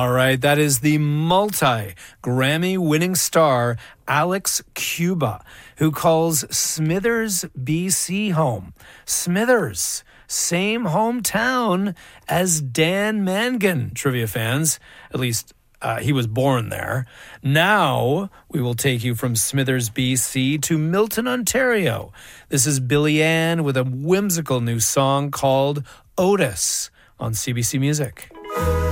All right, that is the multi-Grammy winning star Alex Cuba, who calls Smithers, BC home. Smithers, same hometown as Dan Mangan, trivia fans. At least he was born there. Now we will take you from Smithers, BC to Milton, Ontario. This is Billy Ann with a whimsical new song called Otis on CBC Music.